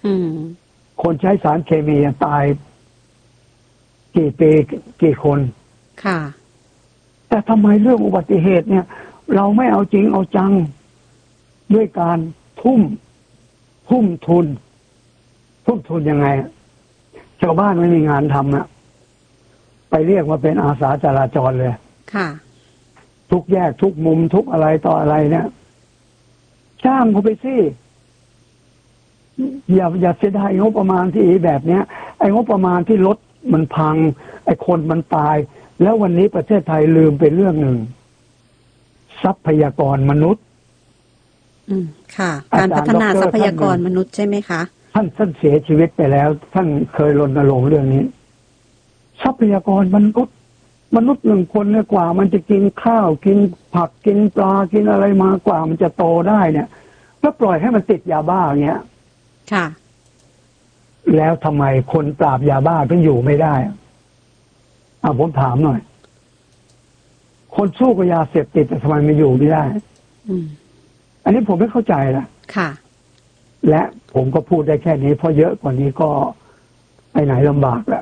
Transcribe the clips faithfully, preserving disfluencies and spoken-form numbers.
อืมคนใช้สารเคมีตายกี่ปีกี่คนค่ะแต่ทำไมเรื่องอุบัติเหตุเนี่ย เราไม่เอาจริงเอาจังด้วยการทุ่มทุ่มทุนทุ่มทุนยังไงชาวบ้านไม่มีงานทำอะไปเรียกมาเป็นอาสาจราจรเลยค่ะทุกแยกทุกมุมทุกอะไรต่ออะไรเนี่ยจ้างเขาไปสิอย่าอย่าเสียดายงบประมาณที่แบบเนี้ยไอ้งบประมาณที่รถมันพังไอ้คนมันตายแล้ววันนี้ประเทศไทยลืมไปเรื่องหนึ่งทรัพยากรมนุษย์อืมค่ะการพัฒนาทรัพยากรมนุษย์ใช่ไหมคะท่านท่านเสียชีวิตไปแล้วท่านเคยรณรงค์เรื่องนี้ทรัพยากรมนุษย์มนุษย์หนึ่งคนเนี่ยกว่ามันจะกินข้าวกินผักกินปลากินอะไรมากว่ามันจะโตได้เนี่ยแล้วปล่อยให้มันติดยาบ้าอย่างเงี้ยค่ะแล้วทำไมคนปราบยาบ้าถึงอยู่ไม่ได้อ่ะผมถามหน่อยคนสู้กับยาเสพติดทำไมไม่อยู่ไม่ได้อืมอันนี้ผมไม่เข้าใจละค่ะและผมก็พูดได้แค่นี้เพราะเยอะกว่านี้ก็ไปไหนลำบากแล้ว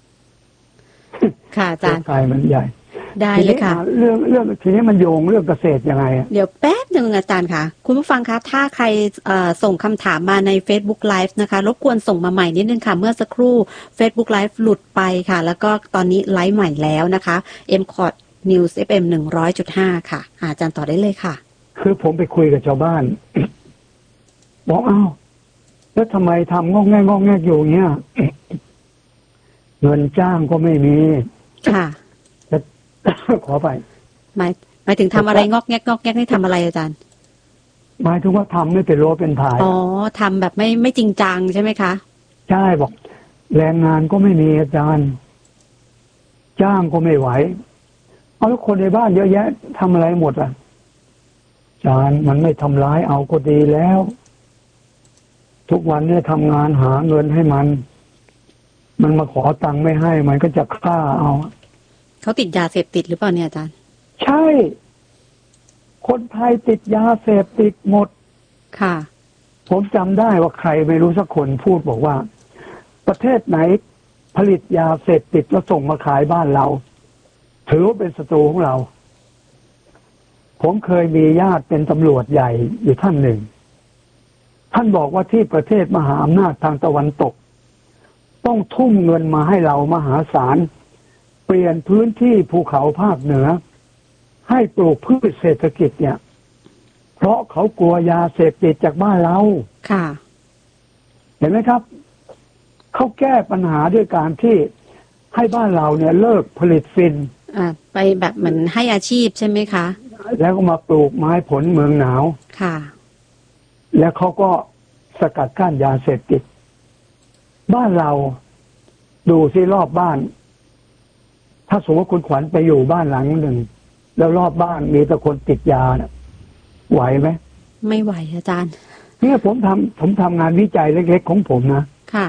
ค่ะอาจารย์กายมันใหญ่ได้เลยค่ะเรื่องเรื่องทีนี้มันโยงเรื่องเกษตรยังไงเดี๋ยวแป๊บหนึ่งอาจารย์ค่ะคุณผู้ฟังคะถ้าใครส่งคำถามมาใน Facebook Live นะคะรบกวนส่งมาใหม่นิดนึงค่ะเมื่อสักครู่ Facebook Live หลุดไปค่ะแล้วก็ตอนนี้ไลฟ์ใหม่แล้วนะคะ เอ็ม คอร์ด News เอฟ เอ็ม หนึ่งร้อยจุดห้า ค่ะอาจารย์ต่อได้เลยค่ะคือผมไปคุยกับชาวบ้านบอกอ้าวแล้วทำไมทำงอกแงกงอกแงกอยู่เงี้ยเงินจ้างก็ไม่มีค่ะขอไปหมายหมายถึงทำอะไรงอกแงกงอกแงกนี่ทำอะไรอาจารย์หมายถึงว่าทำไม่เป็นโลเป็นผายอ๋อทำแบบไม่ไม่จริงจังใช่ไหมคะใช่บอกแรงงานก็ไม่มีอาจารย์จ้างก็ไม่ไหวเอาแล้วคนในบ้านเยอะแยะทำอะไรหมดอ่ะอาจารย์มันไม่ทำร้ายเอาก็ดีแล้วทุกวันเนี่ยทำงานหาเงินให้มันมันมาขอตังค์ไม่ให้มันก็จะฆ่าเอาเขาติดยาเสพติดหรือเปล่าเนี่ยอาจารย์ใช่คนไทยติดยาเสพติดหมดค่ะผมจำได้ว่าใครไม่รู้สักคนพูดบอกว่าประเทศไหนผลิตยาเสพติดแล้วส่งมาขายบ้านเราถือว่าเป็นศัตรูของเราผมเคยมีญาติเป็นตำรวจใหญ่อยู่ท่านหนึ่งท่านบอกว่าที่ประเทศมหาอำนาจทางตะวันตกต้องทุ่มเงินมาให้เรามหาศาลเปลี่ยนพื้นที่ภูเขาภาคเหนือให้ปลูกพืชเศรษฐกิจเนี่ยเพราะเขากลัวยาเสพติดจากบ้านเราค่ะเห็นไหมครับเขาแก้ปัญหาด้วยการที่ให้บ้านเราเนี่ยเลิกผลิตฟินอ่าไปแบบเหมือนให้อาชีพใช่ไหมคะแล้วก็มาปลูกไม้ผลเมืองหนาวค่ะแล้วเขาก็สกัดกั้นยาเสพติดบ้านเราดูซิรอบบ้านถ้าสมมติว่าคุณขวัญไปอยู่บ้านหลังหนึ่งแล้วรอบบ้านมีแต่คนติดยาเนี่ยไหวไหมไม่ไหวอาจารย์เนี่ยผมทำผมทำงานวิจัยเล็กๆของผมนะค่ะ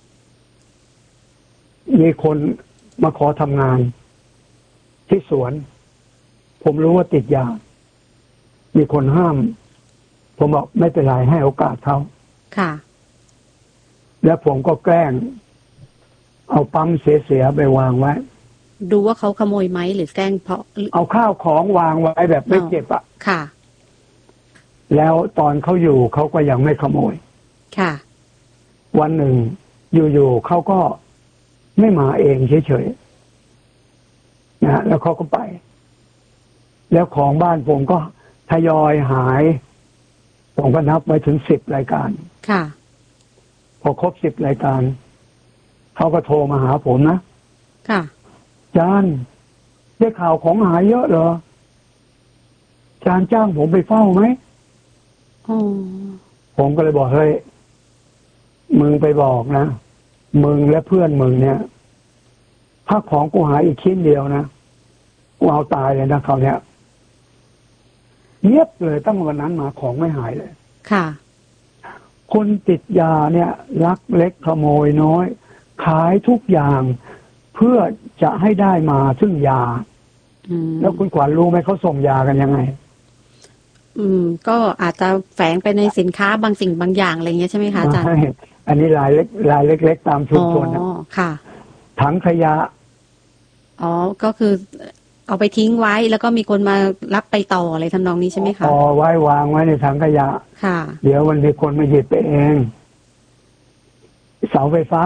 มีคนมาขอทำงานที่สวนผมรู้ว่าติดยามีคนห้ามผมบอกไม่เป็นไรให้โอกาสเขาค่ะแล้วผมก็แกล้งเอาปั๊มเสียๆไปวางไว้ดูว่าเขาขโมยไหมหรือแกล้งเพราะเอาข้าวของวางไว้แบบไม่เก็บอ่ะค่ะแล้วตอนเขาอยู่เขาก็ยังไม่ขโมยค่ะวันหนึ่งอยู่ๆเขาก็ไม่มาเองเฉยๆนะแล้วเขาก็ไปแล้วของบ้านผมก็ทยอยหายผมก็นับไว้ถึงสิบรายการค่ะพอครบสิบรายการเขาก็โทรมาหาผมนะค่ะจานได้ข่าวของหายเยอะเหรอจานจ้างผมไปเฝ้าไหมอ๋อผมก็เลยบอกเฮ้ยมึงไปบอกนะมึงและเพื่อนมึงเนี่ยถ้าของกูหายอีกชิ้นเดียวนะกูเอาตายเลยนะเขาเนี่ยเงียบเลยตั้งวันนั้นมาของไม่หายเลยค่ะคนติดยาเนี่ยลักเล็กขโมยน้อยขายทุกอย่างเพื่อจะให้ได้มาซึ่งยาแล้วคุณขวัญรู้ไหมเขาส่งยากันยังไงอืมก็อาจจะแฝงไปในสินค้าบางสิ่งบางอย่างอะไรเงี้ยใช่ไหมคะอาจารย์อันนี้รายเล็กรายเล็กๆตามชุมชนนะอ๋อค่ะถังขยะอ๋อก็คือเอาไปทิ้งไว้แล้วก็มีคนมารับไปต่ออะไรทำนองนี้ใช่ไหมคะต่อไว้วางไว้ในถังขยะค่ะเดี๋ยวมันมีคนมาหยิบไปเองเสาไฟฟ้า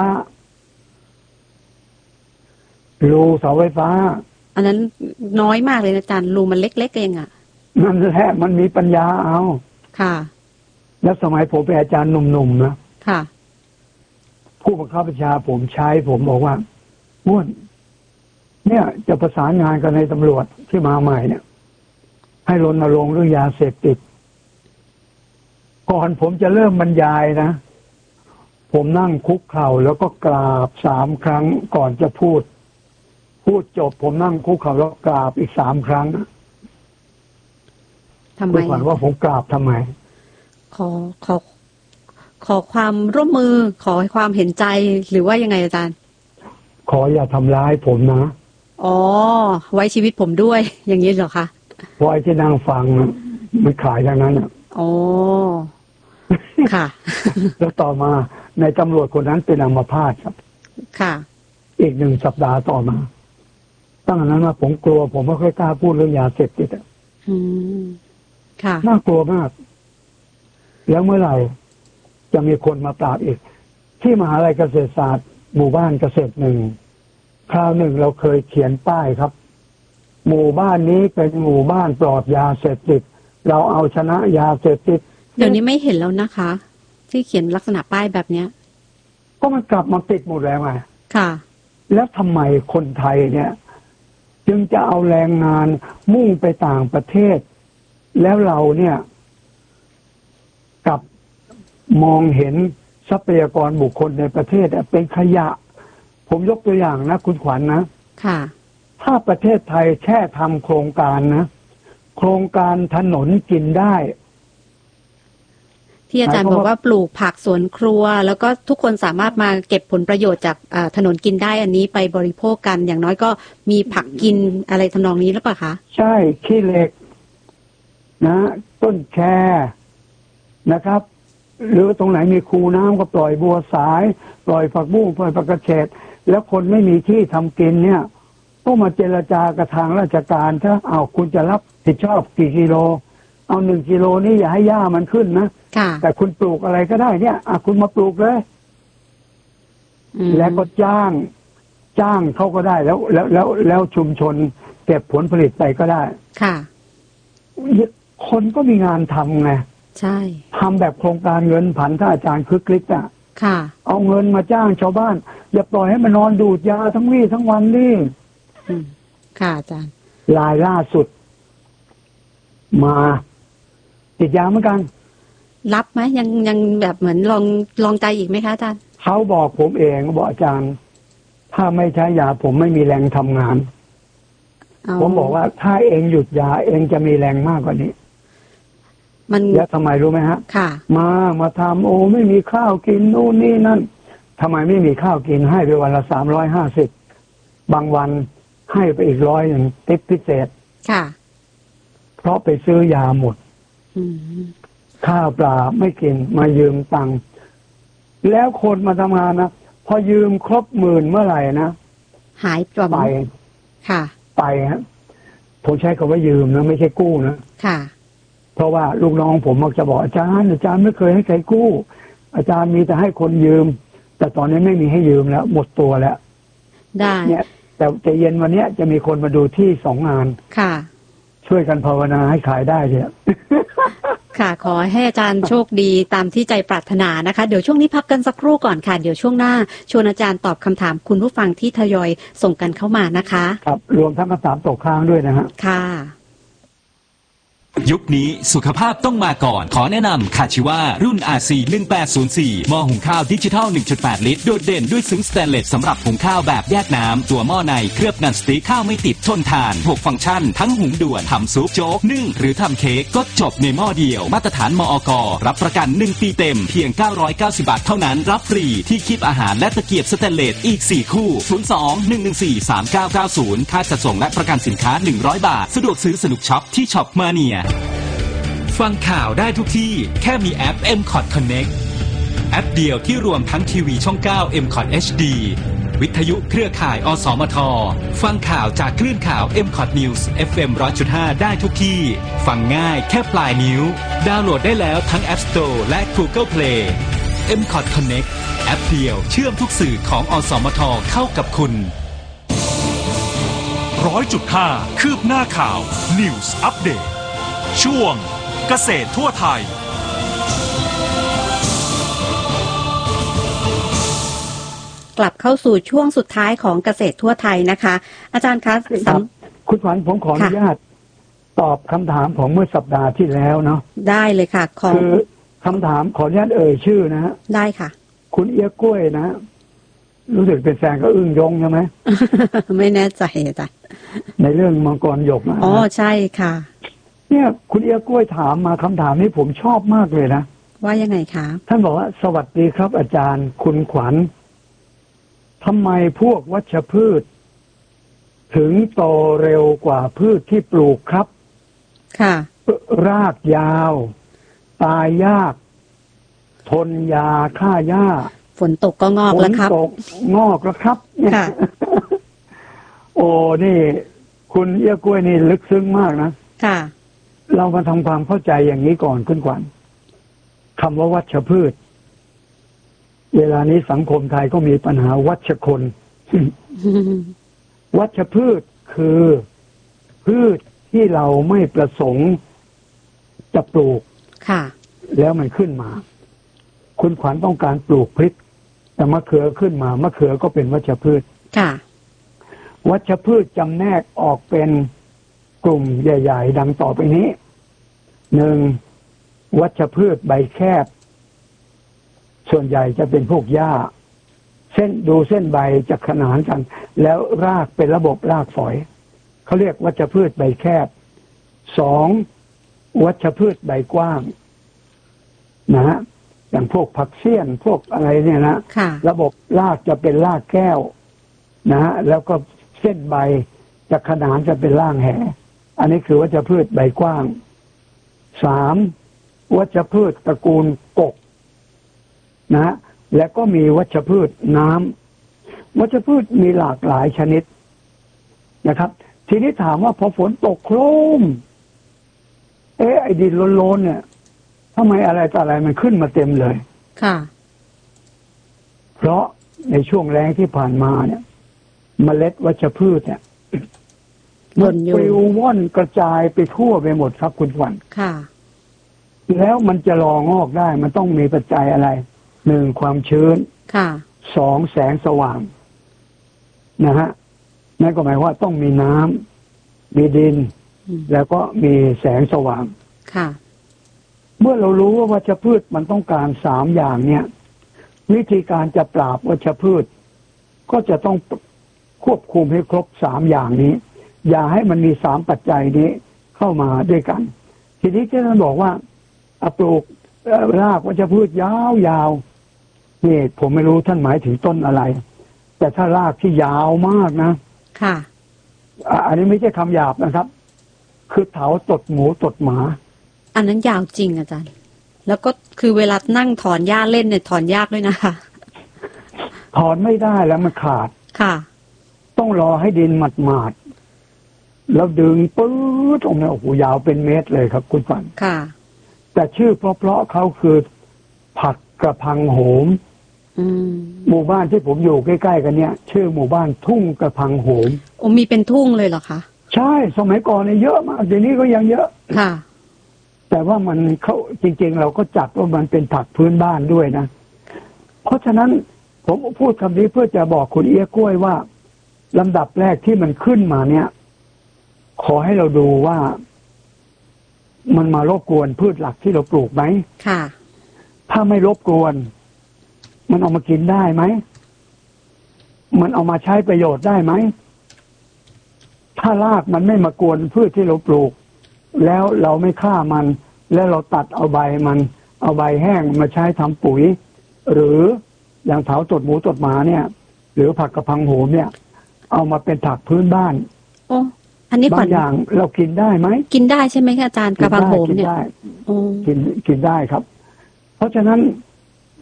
รูเสาไฟฟ้าอันนั้นน้อยมากเลยนะอาจารย์รูมันเล็กๆเองอ่ะนั่นแหละมันมีปัญญาเอาค่ะแล้วสมัยผมเป็นอาจารย์หนุ่มๆนะค่ะผู้บังคับบัญชาผมใช้ผมบอกว่าม้วนเนี่ยจะประสานงานกันในตำรวจที่มาใหม่เนี่ยให้รณรงค์เรื่องยาเสพติดก่อนผมจะเริ่มบรรยายนะผมนั่งคุกเข่าแล้วก็กราบสามครั้งก่อนจะพูดพูดจบผมนั่งคุกเข่าแล้วกราบอีกสามครั้งทำไมคุณขวัญว่าผมกราบทำไมขอขอขอความร่วมมือขอความเห็นใจหรือว่ายังไงอาจารย์ขออย่าทำร้ายผมนะอ๋อไว้ชีวิตผมด้วยอย่างนี้เหรอคะเพราะไอ้ที่นั่งฟังมันขายอย่างนั้นอ่ะอ๋อค่ะแล้วต่อมาในตำรวจคนนั้นเป็นอัมพาตครับค่ะอีกหนึ่งสัปดาห์ต่อมาตั้งแต่นั้นมาผมกลัวผมไม่ค่อยกล้าพูดเรื่องยาเสพติดอ่ะอืมค่ะน่ากลัวมากแล้วเมื่อไหร่จะมีคนมาปราบอีกที่มหาลัยเกษตรศาสตร์หมู่บ้านเกษตรหนึ่งคราวหนึ่งเราเคยเขียนป้ายครับหมู่บ้านนี้เป็นหมู่บ้านปลอดยาเสพติดเราเอาชนะยาเสพติดเดี๋ยวนี้ไม่เห็นแล้วนะคะที่เขียนลักษณะป้ายแบบเนี้ยก็มันกลับมาติดหมดแล้วไงค่ะแล้วทำไมคนไทยเนี่ยจึงจะเอาแรงงานมุ่งไปต่างประเทศแล้วเราเนี่ยกลับมองเห็นทรัพยากรบุคคลในประเทศเป็นขยะผมยกตัวอย่างนะคุณขวัญ นะค่ะถ้าประเทศไทยแค่ทำโครงการนะโครงการถนนกินได้ที่อาจารย์บอกว่าปลูกผักสวนครัวแล้วก็ทุกคนสามารถมาเก็บผลประโยชน์จากถนนกินได้อันนี้ไปบริโภคกันอย่างน้อยก็มีผักกินอะไรทำนองนี้หรือเปล่าคะใช่ขี้เหล็กนะต้นแคนะครับหรือตรงไหนมีคูน้ำก็ปล่อยบัวสายปล่อยผักบุ้งปล่อยผักกระเฉดแล้วคนไม่มีที่ทำกินเนี่ยก็มาเจรจากับทางราชการถ้าเอาคุณจะรับผิดชอบกี่กิโลเอาหนึ่งกิโลนี่อย่าให้หญ้ามันขึ้นนะแต่คุณปลูกอะไรก็ได้เนี่ยอ่ะคุณมาปลูกเลยแล้วก็จ้างจ้างเขาก็ได้แล้วแล้วแล้วแล้วชุมชนเก็บผลผลิตไปก็ได้ค่ะคนก็มีงานทำไงใช่ทำแบบโครงการเงินผันถ้าอาจารย์คึกฤทธิ์อ่ะค่ะเอาเงินมาจ้างชาวบ้านอย่าปล่อยให้มันนอนดูดยาทั้งวี่ทั้งวันดิค่ะอาจารย์รายล่าสุดมาติดยาเหมือนกันรับไหมยังยังแบบเหมือนลองลองใจอีกไหมคะอาจารย์เขาบอกผมเองบอกอาจารย์ถ้าไม่ใช้ยาผมไม่มีแรงทำงานผมบอกว่าถ้าเองหยุดยาเองจะมีแรงมากกว่านี้มันแล้วทำไมรู้ไหมฮะค่ะมามาทำโอ้ไม่มีข้าวกินนู่นนี่นั่นทำไมไม่มีข้าวกินให้ไปวันละสามร้อยห้าสิบบางวันให้ไปอีกร้อยหนึ่งติ๊บพิเศษค่ะเพราะไปซื้อยาหมดข้าวปลาไม่กินมายืมตังค์แล้วคนมาทำงานนะพอยืมครบหมื่นเมื่อไหร่นะหายไปค่ะไปฮะผมใช้คำว่ายืมนะไม่ใช่กู้นะค่ะเพราะว่าลูกน้องผมมักจะบอกอาจารย์อาจารย์ไม่เคยให้ใครกู้อาจารย์มีแต่ให้คนยืมแต่ตอนนี้ไม่มีให้ยืมแล้วหมดตัวแล้วได้เนี่ยแต่จะเย็นวันนี้จะมีคนมาดูที่สองงานค่ะช่วยกันภาวนาให้ขายได้เนี่ยค่ะขอให้อาจารย์โชคดีตามที่ใจปรารถนานะคะเดี๋ยวช่วงนี้พักกันสักครู่ก่อนค่ะเดี๋ยวช่วงหน้าชวนอาจารย์ตอบคำถามคุณผู้ฟังที่ทยอยส่งกันเข้ามานะคะครับรวมทั้งคำถามตกค้างด้วยนะฮะค่ะยุคนี้สุขภาพต้องมาก่อนขอแนะนำคาชิวารุ่น อาร์ ซี หนึ่งแปดศูนย์สี่ หม้อหุงข้าวดิจิทัล หนึ่งจุดแปด ลิตรโดดเด่นด้วยซึ้งสแตนเลสสำหรับหุงข้าวแบบแยกน้ำตัวหม้อในเคลือบนันสติ๊กข้าวไม่ติดทนทานหกฟังก์ชันทั้งหุงด่วนทำซุปโจ๊กนึ่งหรือทำเค้กก็จบในหม้อเดียวมาตรฐานมอก.รับประกันหนึ่งปีเต็มเพียงเก้าร้อยเก้าสิบบาทเท่านั้นรับฟรีที่คีบอาหารและตะเกียบสแตนเลสอีกสี่คู่ศูนย์ สอง หนึ่ง หนึ่ง สี่ สาม เก้า เก้า ศูนย์ค่าจัดส่งและประกันสินค้าหนึ่งร้อยบาทสะดวกซื้อสนุกช็อปที่ช็อปมาเนียฟังข่าวได้ทุกที่แค่มีแอป เอ็ม คอท Connect แแอปเดียวที่รวมทั้งทีวีช่อง เก้า เอ็ม คอท เอช ดี วิทยุเครือข่าย อสมท ฟังข่าวจากคลื่นข่าว เอ็ม คอท News เอฟ เอ็ม หนึ่งร้อยจุดห้า ได้ทุกที่ ฟังง่ายแค่ปลายนิ้ว ดาวน์โหลดได้แล้วทั้ง App Store และ Google Play เอ็ม คอท Connect แอปเดียวเชื่อมทุกสื่อของอสมทเข้ากับคุณร้อยจุดห้า คืบหน้าข่าว News Update ช่วงเกษตรทั่วไทยกลับเข้าสู่ช่วงสุดท้ายของเกษตรทั่วไทยนะคะ อาจารย์คะคุณขวัญผมขออนุญาตตอบคำถามของเมื่อสัปดาห์ที่แล้วเนาะได้เลยค่ะคือคำถามขออนุญาตเอ่ยชื่อนะฮะได้ค่ะคุณเอี้ยกล้วยนะรู้สึกเป็นแฟนก็อึ้งยงใช่ไหมไม่แน่ใจอาจารย์ในเรื่องมังกรหยกนะอ๋อใช่ค่ะเนี่ยคุณเอี้ยกล้วยถามมาคำถามนี้ผมชอบมากเลยนะว่ายังไงคะท่านบอกว่าสวัสดีครับอาจารย์คุณขวัญทำไมพวกวัชพืชถึงโตเร็วกว่าพืชที่ปลูกครับค่ะรากยาวตายยากทนยาฆ่าหญ้าฝนตกก็งอกแล้วครับฝนตกงอกแล้วครับค่ะโอ้นี่คุณเอี้ยกล้วยนี่ลึกซึ้งมากนะค่ะเรามาทำความเข้าใจอย่างนี้ก่อนคุณขวัญคำว่าวัชพืชเวลานี้สังคมไทยก็มีปัญหาวัชคน วัชพืชคือพืชที่เราไม่ประสงค์จะปลูกค่ะแล้วมันขึ้นมาคุณขวัญต้องการปลูกพริกแต่มะเขือขึ้นมามะเขือก็เป็นวัชพืชค่ะวัชพืชจำแนกออกเป็นกลุ่มใหญ่ๆดังต่อไปนี้หนึ่งวัชพืชใบแคบส่วนใหญ่จะเป็นพวกหญ้าเส้นดูเส้นใบจะขนานกันแล้วรากเป็นระบบรากฝอยเขาเรียกวัชพืชใบแคบสองวัชพืชใบกว้างนะฮะอย่างพวกผักเสี้ยนพวกอะไรเนี่ยนะระบบรากจะเป็นรากแก้วนะฮะแล้วก็เส้นใบจะขนานจะเป็นร่างแหอันนี้คือวัชพืชใบกว้างสามวัชพืชตระกูลกกนะและก็มีวัชพืชน้ำวัชพืชมีหลากหลายชนิดนะครับทีนี้ถามว่าพอฝนตกโครมเอ๊ะไอ้ดินโลนๆเนี่ยทำไมอะไรต่ออะไรมันขึ้นมาเต็มเลยค่ะเพราะในช่วงแล้งที่ผ่านมาเนี่ยเมล็ดวัชพืชเนี่ยมันปลิวว่อนกระจายไปทั่วไปหมดครับคุณขวัญค่ะแล้วมันจะรองอกได้มันต้องมีปัจจัยอะไรหนึ่งความชื้นค่ะสองแสงสว่างนะฮะนั่นก็หมายว่าต้องมีน้ำมีดินแล้วก็มีแสงสว่างค่ะเมื่อเรารู้ว่าวัชพืชมันต้องการสามอย่างเนี่ยวิธีการจะปราบวัชพืชก็จะต้องควบคุมให้ครบสามอย่างนี้อย่าให้มันมีสามปัจจัยนี้เข้ามาด้วยกันทีนี้ที่ท่านบอกว่าปลูกรากวัชพืชยาวๆนี่ผมไม่รู้ท่านหมายถึงต้นอะไรแต่ถ้ารากที่ยาวมากนะค่ะอันนี้ไม่ใช่คำหยาบนะครับคือเถาตดหมูตดหมาอันนั้นยาวจริงอาจารย์แล้วก็คือเวลานั่งถอนหญ้าเล่นเนี่ยถอนยากด้วยนะคะถอนไม่ได้แล้วมันขาดค่ะต้องรอให้ดินหมาดๆแล้วดึงปื๊ดตรงนี้โอ้โหยาวเป็นเมตรเลยครับคุณฝันค่ะแต่ชื่อเพราะๆเขาคือผักกระพังโหมหมู่บ้านที่ผมอยู่ใกล้ๆกันเนี่ยชื่อหมู่บ้านทุ่งกระพังโหมโอ้มีเป็นทุ่งเลยเหรอคะใช่สมัยก่อนเนี่ยเยอะมากเดี๋ยวนี้ก็ยังเยอะค่ะแต่ว่ามันเขาจริงๆเราก็จัดว่ามันเป็นผักพื้นบ้านด้วยนะเพราะฉะนั้นผมพูดคำนี้เพื่อจะบอกคุณเอี้ยกล้วยว่าลำดับแรกที่มันขึ้นมาเนี่ยขอให้เราดูว่ามันมารบกวนพืชหลักที่เราปลูกไหมค่ะถ้าไม่รบกวนมันเอามากินได้ไหมมันเอามาใช้ประโยชน์ได้ไหมถ้ารากมันไม่มากวนพืชที่เราปลูกแล้วเราไม่ฆ่ามันแล้วเราตัดเอาใบมันเอาใบแห้งมาใช้ทำปุ๋ยหรืออย่างเถาตดหมูตดหมาเนี่ยหรือผักกระพังโหมเนี่ยเอามาเป็นผักพื้นบ้านโอ้อันนี้บางอย่างเรากินได้ไหมกินได้ใช่ไหมคะอาจารย์กระพังโหมเนี่ยกินได้กินกินได้ครับเพราะฉะนั้น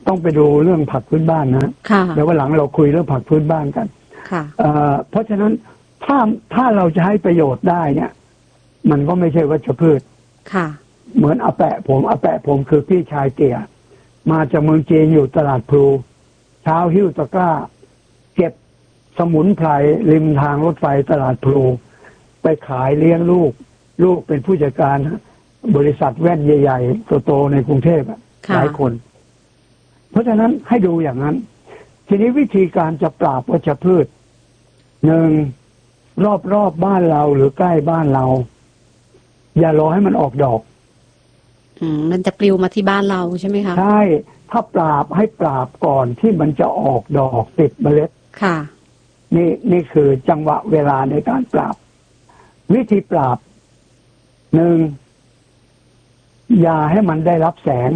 ต้องไปดูเรื่องผักพื้นบ้านนะค่ะเดี๋ยววันหลังเราคุยเรื่องผักพื้นบ้านกันค่ะเอ่อเพราะฉะนั้นถ้าถ้าเราจะให้ประโยชน์ได้เนี่ยมันก็ไม่ใช่วัชพืชค่ะเหมือนอาแปะผมอาแปะผมคือพี่ชายเตี่ยมาจากเมืองจีนอยู่ตลาดพลูเช้าหิ้วตะกร้าเก็บสมุนไพรริมทางรถไฟตลาดพลูไปขายเลี้ยงลูกลูกเป็นผู้จัดการบริษัทแว่นใหญ่ๆโตๆในกรุงเทพหลายคนเพราะฉะนั้นให้ดูอย่างนั้นทีนี้วิธีการจะปราบวัชพืชหนึ่งรอบๆ บ, บ้านเราหรือใกล้บ้านเราอย่ารอให้มันออกดอกอืมมันจะปลิวมาที่บ้านเราใช่ไหมคะใช่ถ้าปราบให้ปราบก่อนที่มันจะออกดอกติดเมล็ดค่ะนี่นี่คือจังหวะเวลาในการปราบวิธีปราบหนึ่งอย่าให้มันได้รับแสง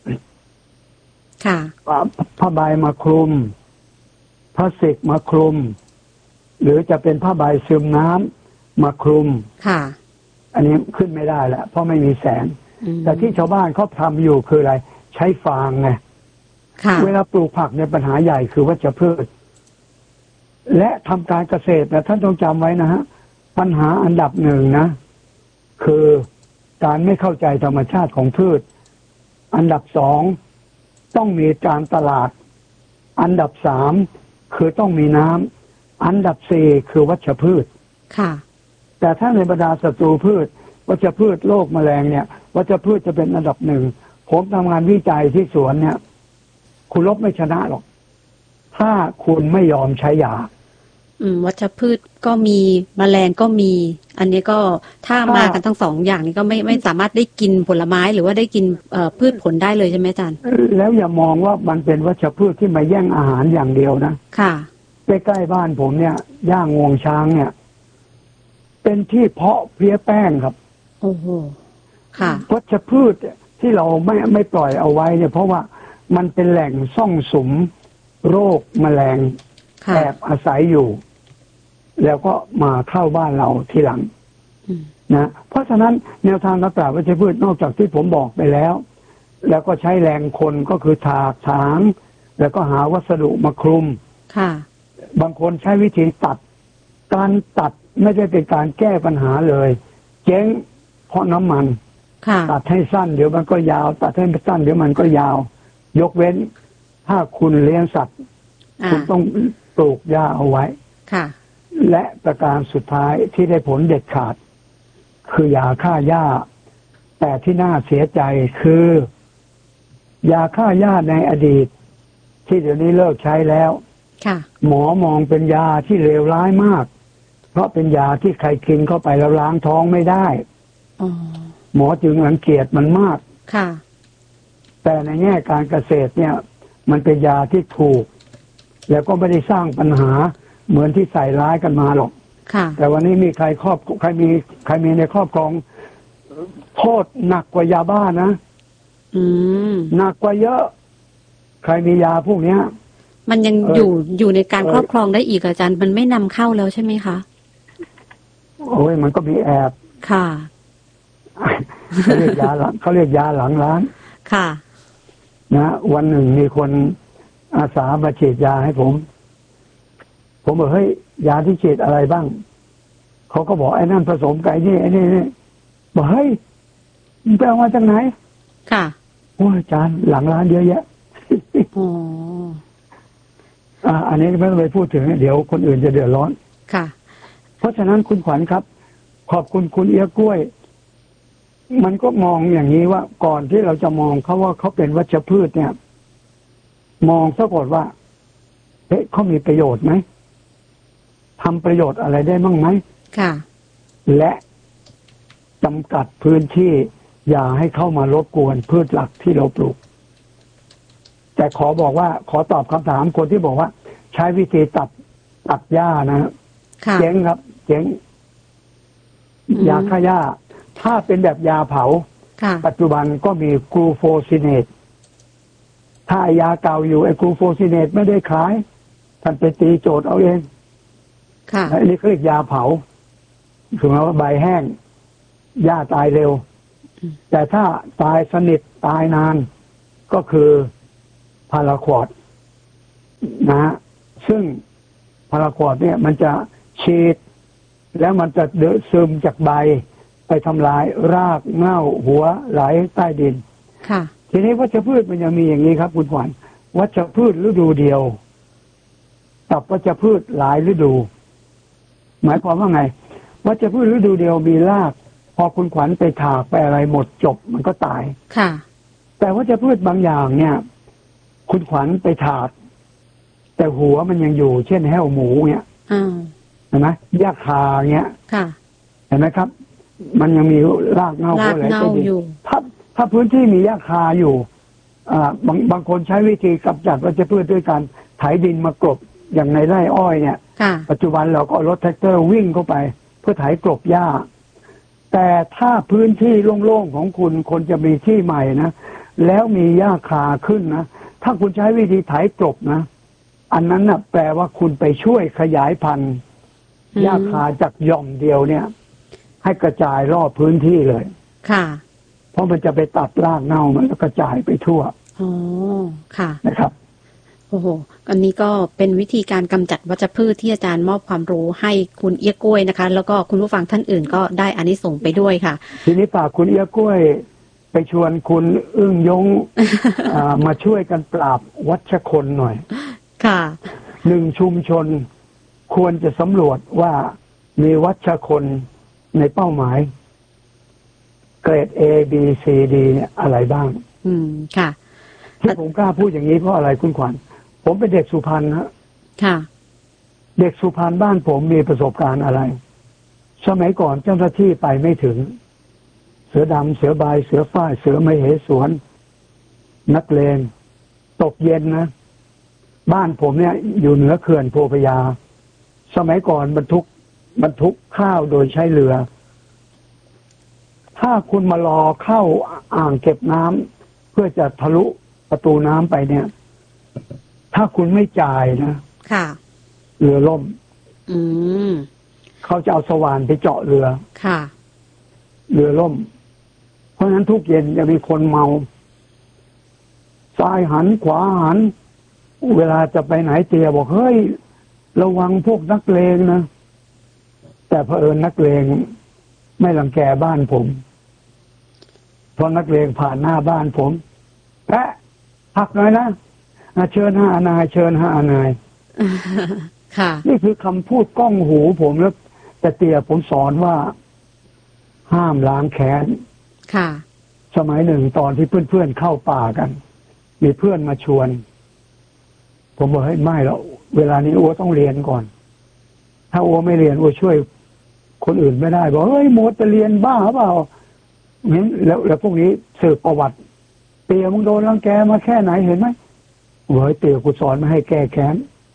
ค่ะผ้าใบมาคลุมพลาสติกมาคลุมหรือจะเป็นผ้าใบซึมน้ำมาคลุมค่ะอันนี้ขึ้นไม่ได้แล้วเพราะไม่มีแสงแต่ที่ชาวบ้านเขาทำอยู่คืออะไรใช้ฟางไงเวลาปลูกผักเนี่ยปัญหาใหญ่คือวัชพืชและทำการเกษตรนะท่านต้องจำไว้นะฮะปัญหาอันดับหนึ่งนะคือการไม่เข้าใจธรรมชาติของพืชอันดับสองต้องมีการตลาดอันดับสามคือต้องมีน้ำอันดับสี่คือวัชพืชค่ะแต่ถ้าในบรรดาศัตรูพืชวัชพืชโรคแมลงเนี่ยวัชพืชจะเป็นอันดับหนึ่งผมทำงานวิจัยที่สวนเนี่ยคุณลบไม่ชนะหรอกถ้าคุณไม่ยอมใช้ยาอืมวัชพืชก็มีแมลงก็มีอันนี้ก็ถ้ามากันทั้งสองอย่างนี้ก็ไม่ไม่สามารถได้กินผลไม้หรือว่าได้กินเอ่อพืชผลได้เลยใช่ไหมอาจารย์แล้วอย่ามองว่ามันเป็นวัชพืชที่มาแย่งอาหารอย่างเดียวนะค่ะใกล้ๆบ้านผมเนี่ยย่างงวงช้างเนี่ยเป็นที่เพาะเพลี้ยแป้งครับโอ้โหค่ะวัชพืชที่เราไม่ไม่ปล่อยเอาไว้เนี่ยเพราะว่ามันเป็นแหล่งซ่องสุมโรคแมลงแอบอาศัยอยู่แล้วก็มาเข้าบ้านเราทีหลังนะเพราะฉะนั้นแนวทางการปราบวัชพืชนอกจากที่ผมบอกไปแล้วแล้วก็ใช้แรงคนก็คือถากถางแล้วก็หาวัสดุมาคลุมค่ะบางคนใช้วิธีตัดการตัดไม่ได้เป็นการแก้ปัญหาเลยเจ๊งเพราะน้ำมันตัดให้สั้นเดี๋ยวมันก็ยาวตัดให้สั้นเดี๋ยวมันก็ยาวยกเว้นถ้าคุณเลี้ยงสัตว์คุณต้องปลูกหญ้าเอาไว้ค่ะและประการสุดท้ายที่ได้ผลเด็ดขาดคือยาฆ่าหญ้าแต่ที่น่าเสียใจคือยาฆ่าหญ้าในอดีตที่เดี๋ยวนี้เลิกใช้แล้วหมอมองเป็นยาที่เลวร้ายมากเพราะเป็นยาที่ใครกินเข้าไปแล้วล้างท้องไม่ได้หมอจึงรังเกียจมันมากค่ะแต่ในแง่การเกษตรเนี่ยมันเป็นยาที่ถูกแล้วก็ไม่ได้สร้างปัญหาเหมือนที่ใส่ร้ายกันมาหรอกแต่วันนี้มีใครครอบใครมีใครมีในครอบครองโทษหนักกว่ายาบ้านะอืมหนักกว่าเยอะใครมียาพวกเนี้ยมันยังอยู่อยู่ในการครอบครองได้อีกอาจารย์มันไม่นำเข้าแล้วใช่ไหมคะโอ้ยมันก็มีแอบค่ะเขาเรียกยาหลังเขาเรียกยาหลังร้านค่ะนะวันหนึ่งมีคนอาสามาฉีดยาให้ผมผมบอกเฮ้ยยาที่ฉีดอะไรบ้างเขาก็บอกไอ้นั่นผสมไก่นี่ไอ้นี่นี่บอกเฮ้ยมันไปเอามาจากไหนค่ะโอ้ยอาจารย์หลังร้านเยอะแยะอ๋ออ่าอันนี้ไม่ต้องไปพูดถึงเดี๋ยวคนอื่นจะเดือดร้อนค่ะเพราะฉะนั้นคุณขวัญครับขอบคุณคุณเอี้ยกล้วยมันก็มองอย่างนี้ว่าก่อนที่เราจะมองเขาว่าเขาเป็นวัชพืชเนี่ยมองซะก่อนว่าเฮ้ยเขามีประโยชน์ไหมทำประโยชน์อะไรได้บ้างไหมค่ะและจำกัดพื้นที่อย่าให้เข้ามารบกวนพืชหลักที่เราปลูกแต่ขอบอกว่าขอตอบคำถามคนที่บอกว่าใช้วิธีตัดตัดหญ้านะเจ๊งครับเจ๊งยาฆ่าหญ้าถ้าเป็นแบบยาเผาปัจจุบันก็มีกลูโฟซิเนตถ้ายาเก่าอยู่ไอ้กลูโฟซิเนตไม่ได้ขายท่านไปตีโจทย์เอาเองอันนี้เขาเรียกยาเผาถึงแม้ว่าใบแห้งหญ้าตายเร็วแต่ถ้าตายสนิทตายนานก็คือพาราควอดนะฮะซึ่งพาราควอดเนี่ยมันจะฉีดแล้วมันจะเดือดซึมจากใบไปทำลายรากเง่าหัวไหลใต้ดินค่ะทีนี้วัชพืชมันยังมีอย่างนี้ครับคุณขวัญวัชพืชฤดูเดียวกับวัชพืชหลายฤดู หมายความว่าไงวัชพืชฤดูเดียวมีรากพอคุณขวัญไปถากไปอะไรหมดจบมันก็ตายค่ะแต่วัชพืชบางอย่างเนี่ยคุณขวัญไปถากแต่หัวมันยังอยู่เช่นแห้วหมูเนี่ยเห็นไหมหญ้าคาเนี่ยเห็นไหมครับมันยังมีรากเง่าอะไรอยู่ถ้าถ้าพื้นที่มีหญ้าคาอยู่อ่าบางบางคนใช้วิธีกำจัดวัชพืชด้วยการไถดินมากลบอย่างในไร่อ้อยเนี่ยปัจจุบันเราก็รถแท็กเตอร์วิ่งเข้าไปเพื่อไถกลบหญ้าแต่ถ้าพื้นที่โล่งๆของคุณคนจะมีที่ใหม่นะแล้วมีหญ้าคาขึ้นนะถ้าคุณใช้วิธีไถกลบนะอันนั้นน่ะแปลว่าคุณไปช่วยขยายพันธุ์หญ้าคาจากหย่อมเดียวเนี่ยให้กระจายรอบพื้นที่เลยค่ะเพราะมันจะไปตัดรากเน่ามันแล้วกระจายไปทั่วอ๋อค่ะนะครับโอ้โหอันนี้ก็เป็นวิธีการกำจัดวัชพืชที่อาจารย์มอบความรู้ให้คุณเอี้ยกล้วยนะคะแล้วก็คุณผู้ฟังท่านอื่นก็ได้อานิสงส์ไปด้วยค่ะทีนี้ฝากคุณเอี้ยกล้วยไปชวนคุณอึ้งยง มาช่วยกันปราบวัชคนหน่อยค่ะหนึ่งชุมชนควรจะสำรวจว่ามีวัชคนในเป้าหมายเกรด A B C D เนี่ยอะไรบ้างอืมค่ะที่ผมกล้าพูดอย่างนี้เพราะอะไรคุณขวัญผมเป็นเด็กสุพรรณฮะค่ะเด็กสุพรรณบ้านผมมีประสบการณ์อะไรสมัยก่อนเจ้าหน้าที่ไปไม่ถึงเสือดำเสือใบเสือฝ้ายเสือไมเหสวนนักเลงตกเย็นนะบ้านผมเนี่ยอยู่เหนือเขื่อนโพธิ์พญาสมัยก่อนบรรทุกบรรทุกข้าวโดยใช้เรือถ้าคุณมารอเข้าอ่างเก็บน้ำเพื่อจะทะลุประตูน้ำไปเนี่ยถ้าคุณไม่จ่ายนะค่ะเรือล่มอืมเขาจะเอาสว่านไปเจาะเรือค่ะเรือล่มเพราะฉะนั้นทุกเย็นจะมีคนเมาซ้ายหันขวาหันเวลาจะไปไหนเตียบอกเฮ้ยระวังพวกนักเลงนะแต่เผอิญนักเลงไม่รังแกบ้านผมเพราะนักเลงผ่านหน้าบ้านผมแปะพักหน่อยนะเชิญห้านายเชิญห้านายค่ะนี่คือคำพูดก้องหูผมแล้วแต่เตียผมสอนว่าห้ามล้างแค้นค่ะสมัยหนึ่งตอนที่เพื่อนๆเข้าป่ากันมีเพื่อนมาชวนผมบอกให้ไม่แล้วเวลานี้อัวต้องเรียนก่อนถ้าอัวไม่เรียนอัวช่วยคนอื่นไม่ได้บอกเฮ้ยโมดจะเรียนบ้าเปล่างั้นแล้วแล้วพวกนี้สืบประวัติเตียมึงโดนรังแกมาแค่ไหนเห็นไหมเฮ้ยเตียกูสอนมาให้แก้แค้น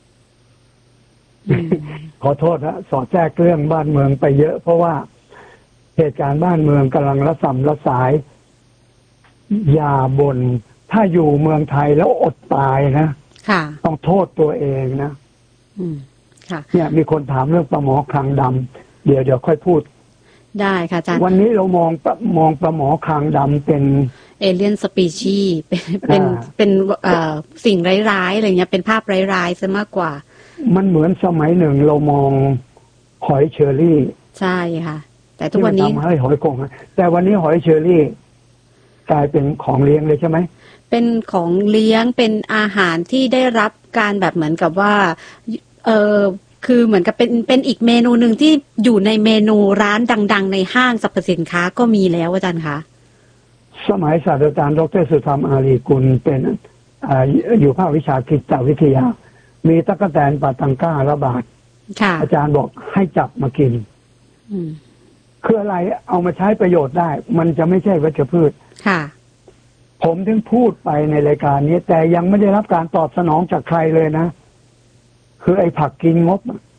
ขอโทษนะสอดแทรกเรื่องบ้านเมืองไปเยอะเพราะว่าเหตุการณ์บ้านเมืองกำลังระส่ำระสายอย่าบ่นถ้าอยู่เมืองไทยแล้วอดตายนะต้องโทษตัวเองนะเนี่ยมีคนถามเรื่องปลาหมอคางดำเดี๋ยวเดี๋ยวค่อยพูดได้ค่ะอาจารย์วันนี้เรามองมองปลาหมอคางดำเป็นเอเลียนสปีชีส์เป็นเป็นเป็นเอ่อสิ่งร้ายๆอะไรเงี้ยเป็นภาพร้ายๆซะมากกว่ามันเหมือนสมัยหนึ่งเรามองหอยเชอรี่ใช่ค่ะแต่ทุกวันนี้ทำให้หอยกงแต่วันนี้หอยเชอรี่กลายเป็นของเลี้ยงเลยใช่ไหมเป็นของเลี้ยงเป็นอาหารที่ได้รับการแบบเหมือนกับว่าเออคือเหมือนกับเป็นเป็นอีกเมนูหนึ่งที่อยู่ในเมนูร้านดังๆในห้างสรรพสินค้าก็มีแล้วอาจารย์คะสมัยศาสตราจารย์ดร.สุธรรมอารีกุลเป็นอ่าอยู่ภาควิชากิจวิทยามีตั๊กแตนปาตังก้าระบาดอาจารย์บอกให้จับมากินคืออะไรเอามาใช้ประโยชน์ได้มันจะไม่ใช่วัชพืชค่ะผมถึงพูดไปในรายการนี้แต่ยังไม่ได้รับการตอบสนองจากใครเลยนะคือไอ้ผักกินงบ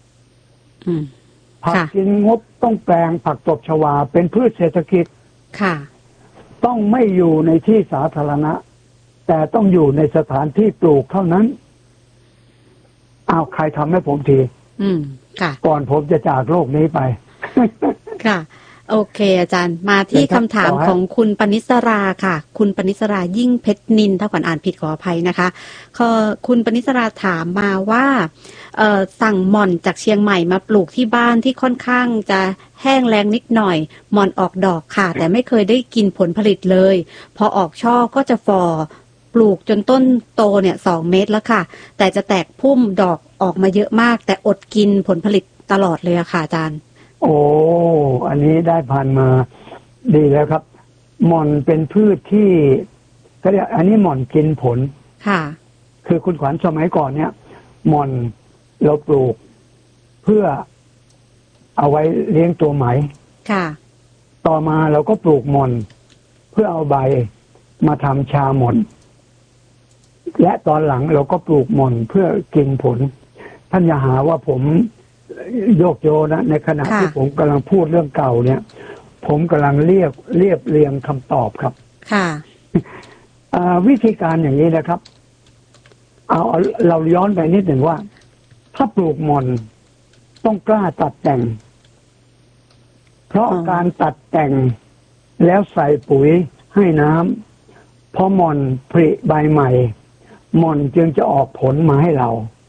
ผักกินงบต้องแปลงผักตบชวาเป็นพืชเศรษฐกิจค่ะต้องไม่อยู่ในที่สาธารณะแต่ต้องอยู่ในสถานที่ปลูกเท่านั้นเอาใครทำให้ผมทีอืมค่ะก่อนผมจะจากโลกนี้ไปค่ะโอเคอาจารย์มาที่คำถามของคุณปณิสราค่ะคุณปณิสรายิ่งเพชรนินถ้าขวัญอ่านผิดขออภัยนะคะก็คุณปณิสราถามมาว่าเอ่อสั่งหม่อนจากเชียงใหม่มาปลูกที่บ้านที่ค่อนข้างจะแห้งแล้งนิดหน่อยหม่อนออกดอกค่ะแต่ไม่เคยได้กินผลผลิตเลยพอออกช่อก็จะฟอปลูกจนต้นโตเนี่ยสองเมตรแล้วค่ะแต่จะแตกพุ่มดอกออกมาเยอะมากแต่อดกินผลผลิตตลอดเลยอะค่ะอาจารย์โอ้อันนี้ได้ผ่านมาดีแล้วครับหม่อนเป็นพืชที่ก็เรียกอันนี้หม่อนกินผลค่ะคือคุณขวัญสมัยก่อนเนี่ยหม่อนเราปลูกเพื่อเอาไว้เลี้ยงตัวไหมค่ะต่อมาเราก็ปลูกหม่อนเพื่อเอาใบมาทำชาหม่อนและตอนหลังเราก็ปลูกหม่อนเพื่อกินผลท่านอย่าหาว่าผมโยกโยนะในขณะที่ผมกำลังพูดเรื่องเก่าเนี่ยผมกำลังเรียบเรียบเรียงคำตอบครับค่ะวิธีการอย่างนี้นะครับเอาเราย้อนไปนิดหนึ่งว่าถ้าปลูกหม่อนต้องกล้าตัดแต่งเพราะการตัดแต่งแล้วใส่ปุ๋ยให้น้ำพอหม่อนผลิใบใหม่หม่อนจึงจะออกผลมาให้เรา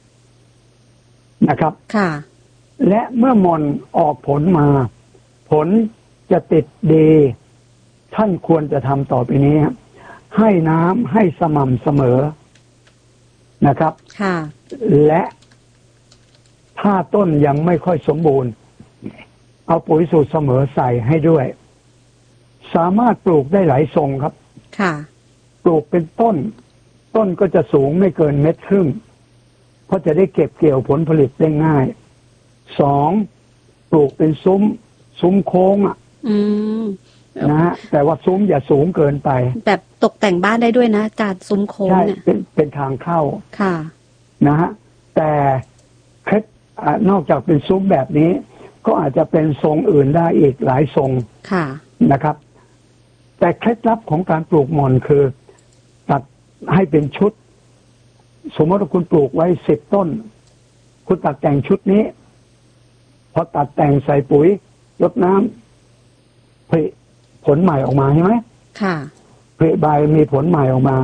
นะครับค่ะและเมื่อหม่อนออกผลมาผลจะติดดีท่านควรจะทำต่อไปนี้ให้น้ำให้สม่ำเสมอนะครับค่ะและถ้าต้นยังไม่ค่อยสมบูรณ์เอาปุ๋ยสูตรเสมอใส่ให้ด้วยสามารถปลูกได้หลายทรงครับค่ะปลูกเป็นต้นต้นก็จะสูงไม่เกินเม็ดครึ่งเพราะจะได้เก็บเกี่ยวผลผลิตได้ง่ายสองปลูกเป็นซุ้มซุ้มโค้งอ่ะนะฮะแต่ว่าซุ้มอย่าสูงเกินไปแบบตกแต่งบ้านได้ด้วยนะอาจารย์ซุ้มโค้งเนี่ยเป็นเป็นทางเข้าค่ะนะฮะแต่เคล็ดนอกจากเป็นซุ้มแบบนี้ก็อาจจะเป็นทรงอื่นได้อีกหลายทรงค่ะนะครับแต่เคล็ดลับของการปลูกหม่อนคือตัดให้เป็นชุดสมมติว่าคุณปลูกไว้สิบต้นคุณตัดแต่งชุดนี้พอตัดแต่งใส่ปุ๋ยรดน้ำผลิผลใหม่ออกมาใช่ไหมค่ะผลิใบมีผลใหม่ออกมา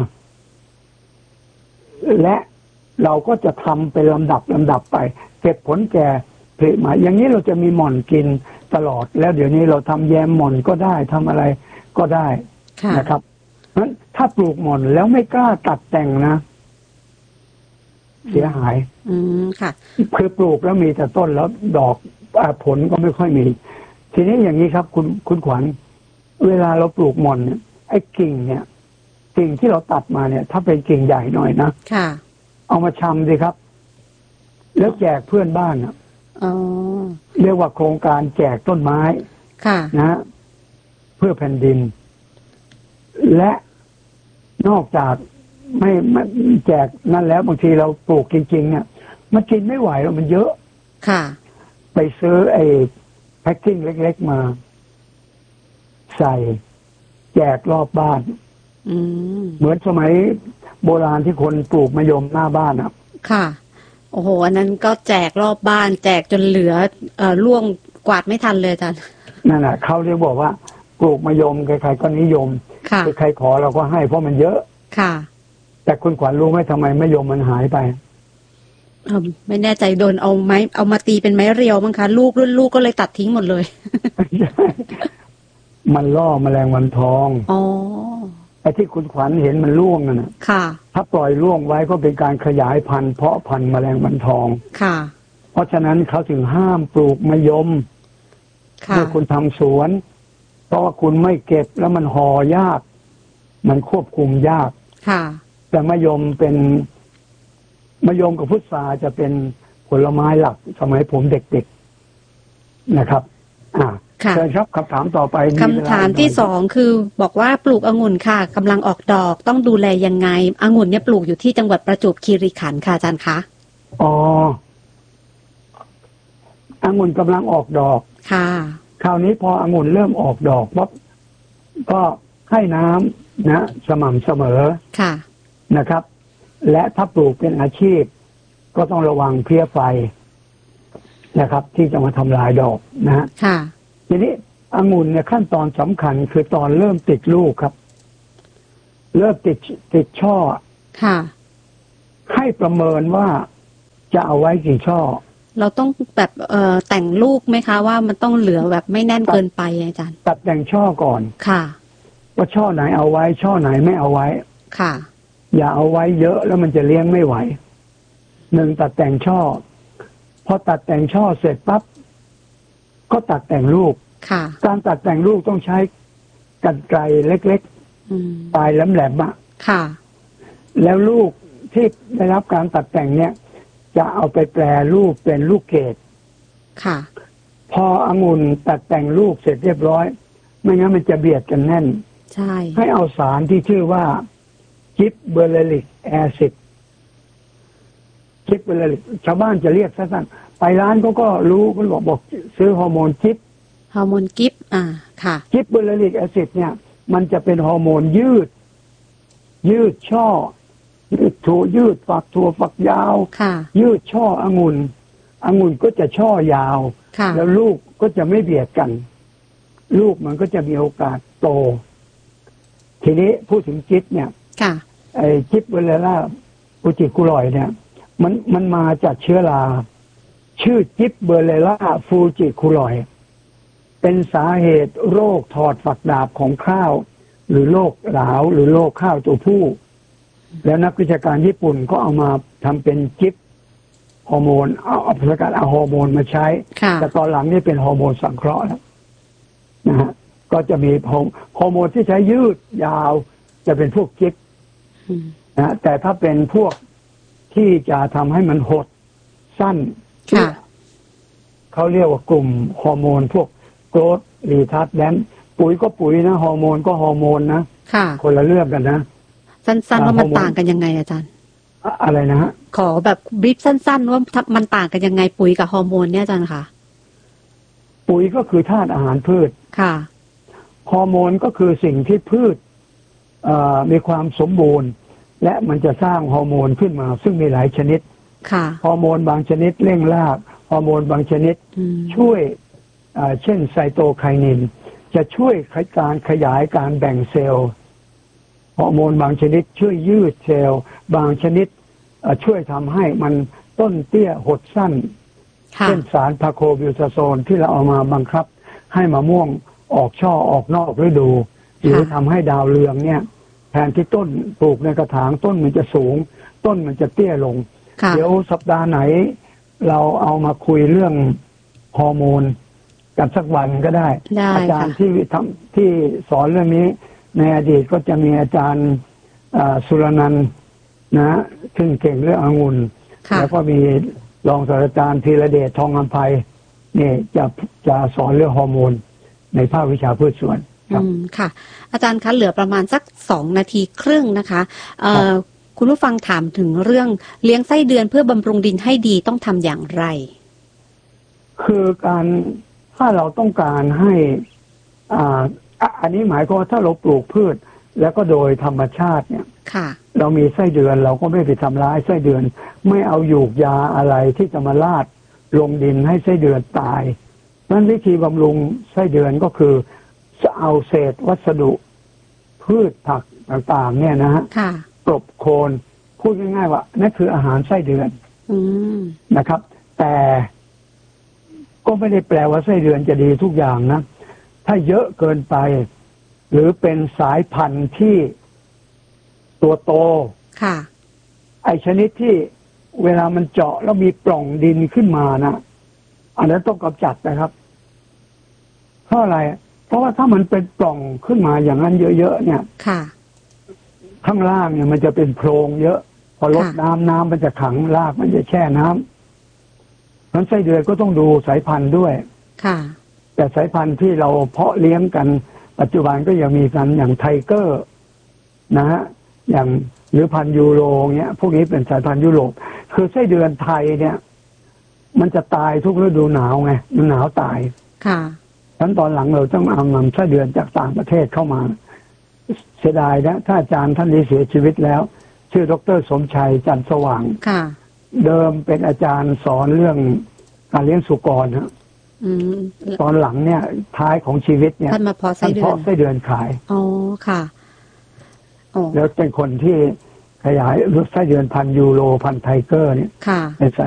และเราก็จะทำเป็นลำดับลำดับไปเก็บผลแก่ผลิใหม่อย่างนี้เราจะมีหม่อนกินตลอดแล้วเดี๋ยวนี้เราทำแยมหม่อนก็ได้ทำอะไรก็ได้นะครับเพราะฉะนั้นถ้าปลูกหม่อนแล้วไม่กล้าตัดแต่งนะเสียหายอืมค่ะคือปลูกแล้วมีแต่ต้นแล้วดอกผลก็ไม่ค่อยมีทีนี้อย่างนี้ครับคุณคุณขวัญเวลาเราปลูกหม่อนเนี่ยไอ้กิ่งเนี่ยกิ่งที่เราตัดมาเนี่ยถ้าเป็นกิ่งใหญ่หน่อยนะค่ะเอามาชำสิครับแล้วแจกเพื่อนบ้านอ่ะอ๋อเรียกว่าโครงการแจกต้นไม้ค่ะนะเพื่อแผ่นดินและนอกจากไม่ไม่แจกนั่นแล้วบางทีเราปลูกจริงๆเนี่ยมันกินไม่ไหวแล้วมันเยอะค่ะไปซื้อไอ้แพ็คกิ้งเล็กๆมาใส่แจกรอบบ้านเหมือนสมัยโบราณที่คนปลูกมะยมหน้าบ้านอ่ะค่ะโอ้โหอันนั้นก็แจกรอบบ้านแจกจนเหลือเอ่อล่วงกวาดไม่ทันเลยอาจารย์นั่นแหละเขาเรียกบอกว่าปลูกมะยมใครๆก็นิยมใครขอเราก็ให้เพราะมันเยอะค่ะแต่คุณขวัญรู้ไหมทำไมมะยมมันหายไปเออไม่แน่ใจโดนเอาไม้เอามาตีเป็นไม้เรียวมั้งคะลูกรุ่นลูกก็เลยตัดทิ้งหมดเลยมันล่อแมลงวันทองอ๋อไอ้ที่คุณขวัญเห็นมันร่วงน่ะค่ะถ้าปล่อยร่วงไว้ก็เป็นการขยายพันธุ์เพาะพันธุ์แมลงวันทองค่ะเพราะฉะนั้นเขาถึงห้ามปลูกมะยมเมื่อคุณทำสวนเพราะว่าคุณไม่เก็บแล้วมันห่อยากมันควบคุมยากค่ะแต่มะยมเป็นมะยมกับพุทราจะเป็นผลไม้หลักสมัยผมเด็กๆนะครับอ่าเชิญครับคำถามต่อไปคำถามที่สองคือบอกว่าปลูกองุ่นค่ะกำลังออกดอกต้องดูแลยังไงองุ่นเนี่ยปลูกอยู่ที่จังหวัดประจวบคีรีขันธ์ค่ะอาจารย์คะอ๋อองุ่นกำลังออกดอกค่ะคราวนี้พอองุ่นเริ่มออกดอกปั๊บก็ให้น้ำนะสม่ำเสมอค่ะนะครับและถ้าปลูกเป็นอาชีพก็ต้องระวังเพลี้ยไฟนะครับที่จะมาทำลายดอกนะฮะค่ะทีนี้องุ่นเนี่ยขั้นตอนสำคัญคือตอนเริ่มติดลูกครับเริ่มติดติดช่อค่ะให้ประเมินว่าจะเอาไว้กี่ช่อเราต้องแบบเอ่อแต่งลูกไหมคะว่ามันต้องเหลือแบบไม่แน่นเกินไปอาจารย์ตัดแต่งช่อก่อนค่ะว่าช่อไหนเอาไว้ช่อไหนไม่เอาไว้ค่ะอย่าเอาไว้เยอะแล้วมันจะเลี้ยงไม่ไหวหนึ่งตัดแต่งช่อพอตัดแต่งช่อเสร็จปั๊บก็ตัดแต่งลูกค่ะการตัดแต่งลูกต้องใช้กรรไกรเล็กๆปลายแหลมๆอ่ะค่ะแล้วลูกที่ได้รับการตัดแต่งเนี่ยจะเอาไปแปรรูปเป็นลูกเกดค่ะพอองุ่นตัดแต่งลูกเสร็จเรียบร้อยไม่งั้นมันจะเบียดกันแน่นใช่ให้เอาสารที่ชื่อว่าจิบเบอร์เลริกแอซิดจิบเบอร์เลริกชาวบ้านจะเรียกสั้นๆไปร้านเขาก็รู้เขาบอกบอกซื้อฮอร์โมนจิบฮอร์โมนกิฟอ่าค่ะจิบเบอร์เลริกแอซิดเนี่ยมันจะเป็นฮอร์โมนยืดยืดช่อยืดถั่วยืดฝักถั่วฝักยาวยืดช่อองุ่นองุ่นก็จะช่อยาวแล้วลูกก็จะไม่เบียดกันลูกมันก็จะมีโอกาสโตทีนี้พูดถึงจิบเนี่ยไอ้จิบเวลล่าฟูจิคุรอยเนี่ยมันมันมาจากเชื้อราชื่อจิบเบอร์เลล่าฟูจิคุรอยเป็นสาเหตุโรคถอดฝักดาบของข้าวหรือโรคหลาวหรือโรคข้าวตัวผู้แล้วนักวิชาการญี่ปุ่นก็เอามาทำเป็นจิบฮอร์โมนเอาเอาประการเอาฮอร์โมนมาใช้แต่ตอนหลังนี่เป็นฮอร์โมนสังเคราะห์แล้วนะฮะก็จะมีฮอร์โมนที่ใช้ยืดยาวจะเป็นพวกจิบนะแต่ถ้าเป็นพวกที่จะทำให้มันหดสั้นเขาเรียกว่ากลุ่มฮอร์โมนพวกโกรทรีทาร์ดแดนปุ๋ยก็ปุ๋ยนะฮอร์โมนก็ฮอร์โมนนะคนละเรื่องกันนะสั้นๆว่ามันต่างกันยังไงอาจารย์อะไรนะฮะขอแบบบรีฟสั้นๆว่ามันต่างกันยังไงปุ๋ยกับฮอร์โมนเนี่ยอาจารย์ค่ะปุ๋ยก็คือธาตุอาหารพืชค่ะฮอร์โมนก็คือสิ่งที่พืชมีความสมบูรณ์และมันจะสร้างฮอร์โมนขึ้นมาซึ่งมีหลายชนิดค่ะฮอร์โมนบางชนิดเร่งรากฮอร์โมนบางชนิดช่วยเช่นไซโตไคนินจะช่วยการขยายการแบ่งเซลล์ฮอร์โมนบางชนิดช่วยยืดเซลล์บางชนิดช่วยทำให้มันต้นเตี้ยหดสั้นเช่นสารพาโคบิวทาโซนที่เราเอามาบังคับให้มะม่วงออกช่อออกนอกฤดูหรือทำให้ดาวเรืองเนี่ยแทนที่ต้นปลูกในกระถางต้นมันจะสูงต้นมันจะเตี้ยลงเดี๋ยวสัปดาห์ไหนเราเอามาคุยเรื่องฮอร์โมนกันสักวันก็ได้อาจารย์ที่ทำที่สอนเรื่องนี้ในอดีตก็จะมีอาจารย์สุรนันท์นะซึ่งเก่งเรื่ององุ่นแล้วก็มีรองศาสตราจารย์ธีรเดชทองอำไพเนี่ยจะจะสอนเรื่องฮอร์โมนในภาควิชาพืชสวนอืมค่ะอาจารย์คะเหลือประมาณสักสองนาทีครึ่งนะคะเอ่อคุณผู้ฟังถามถึงเรื่องเลี้ยงไส้เดือนเพื่อบำรุงดินให้ดีต้องทำอย่างไรคือการถ้าเราต้องการให้อ่าอันนี้หมายความว่าถ้าเราปลูกพืชแล้วก็โดยธรรมชาติเนี่ยเรามีไส้เดือนเราก็ไม่ไปทำร้ายไส้เดือนไม่เอาหยูกยาอะไรที่จะมาลาดลงดินให้ไส้เดือนตายนั้นวิธีบำรุงไส้เดือนก็คือจะเอาเศษวัสดุพืชผักต่างๆเนี่ยนะฮะกลบโคนพูดง่ายๆว่านั่นคืออาหารไส้เดือนนะครับแต่ก็ไม่ได้แปลว่าไส้เดือนจะดีทุกอย่างนะถ้าเยอะเกินไปหรือเป็นสายพันธุ์ที่ตัวโตค่ะไอชนิดที่เวลามันเจาะแล้วมีปล่องดินขึ้นมานะอันนั้นต้องกำจัดนะครับเพราะอะไรเพราะว่าถ้ามันเป็นปล่องขึ้นมาอย่างนั้นเยอะๆเนี่ยค่ะข้างล่างเนี่ยมันจะเป็นโพรงเยอะพอลดน้ำน้ำมันจะขังรากมันจะแช่น้ำนั้นไส้เดือนก็ต้องดูสายพันธุ์ด้วยค่ะแต่สายพันธุ์ที่เราเพาะเลี้ยงกันปัจจุบันก็ยังมีกันอย่างไทเกอร์นะฮะอย่างหรือพันธุ์ยูโรเนี้ยพวกนี้เป็นสายพันธุ์ยุโรปคือไส้เดือนไทยเนี่ยมันจะตายทุกฤดูหนาวไงมันหนาวตายค่ะฉะนั้นตอนหลังเราต้องเอานำไส้เดือนจากต่างประเทศเข้ามาเสียดายนะถ้าอาจารย์ท่านนี้เสียชีวิตแล้วชื่อดร.สมชัยจันทร์สว่างค่ะเดิมเป็นอาจารย์สอนเรื่องการเลี้ยงสุกรนะอืมตอนหลังเนี่ยท้ายของชีวิตเนี่ยท่านมาเพาะไส้เดือนเพาะไส้เดือนขายอ๋อค่ะอ๋อแล้วเป็นคนที่ขยายไส้เดือนพันยูโรพันไทเกอร์เนี่ยค่ะใน